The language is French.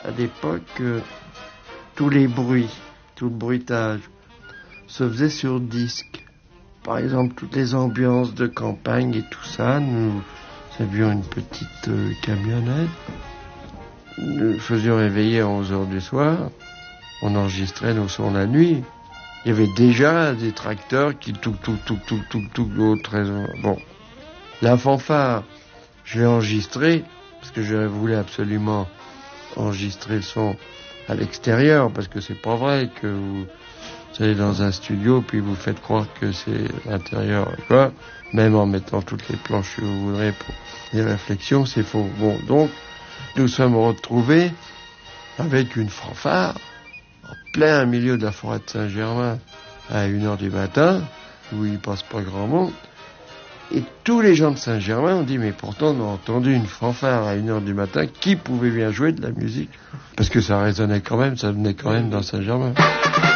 à l'époque, tous les bruits, tout le bruitage se faisait sur disque. Par exemple, toutes les ambiances de campagne et tout ça, nous avions une petite camionnette. Nous faisions réveiller à 11h du soir. On enregistrait nos sons la nuit. Il y avait déjà des tracteurs qui tout au 13 ans. Bon. La fanfare, je l'ai enregistrée parce que je voulais absolument enregistrer le son à l'extérieur parce que c'est pas vrai que vous allez dans un studio puis vous faites croire que c'est l'intérieur, quoi. Même en mettant toutes les planches que vous voudrez pour les réflexions, c'est faux. Bon, donc, nous sommes retrouvés avec une fanfare en plein milieu de la forêt de Saint-Germain à 1h du matin, où il passe pas grand monde. Et tous les gens de Saint-Germain ont dit, mais pourtant on a entendu une fanfare à 1h du matin, qui pouvait bien jouer de la musique? Parce que ça résonnait quand même, ça venait quand même dans Saint-Germain.